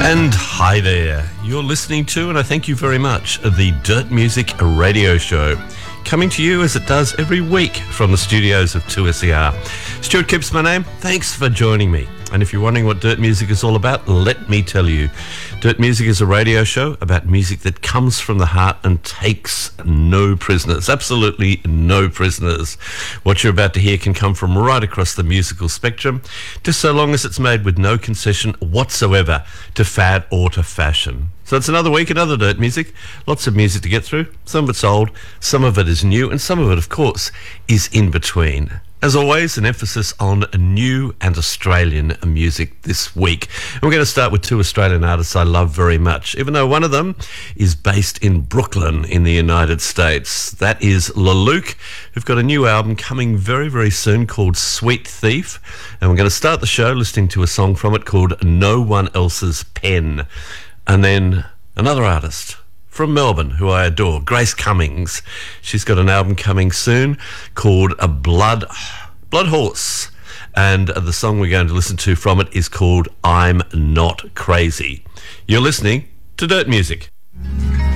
And hi there. You're listening to, and I thank you very much, the Dirt Music Radio Show, coming to you as it does every week from the studios of 2SER. Stuart Kipps, my name. Thanks for joining me. And if you're wondering what Dirt Music is all about, let me tell you. Dirt Music is a radio show about music that comes from the heart and takes no prisoners. Absolutely no prisoners. What you're about to hear can come from right across the musical spectrum, just so long as it's made with no concession whatsoever to fad or to fashion. So it's another week, another Dirt Music. Lots of music to get through. Some of it's old, some of it is new, and some of it, of course, is in between. As always, an emphasis on new and Australian music this week. And we're going to start with two Australian artists I love very much, even though one of them is based in Brooklyn in the United States. That is Leluke, who've got a new album coming very, very soon called Sweet Thief. And we're going to start the show listening to a song from it called No One Else's Pen. And then another artist from Melbourne, who I adore, Grace Cummings. She's got an album coming soon called Blood Horse. And the song we're going to listen to from it is called I'm Not Crazy. You're listening to Dirt Music.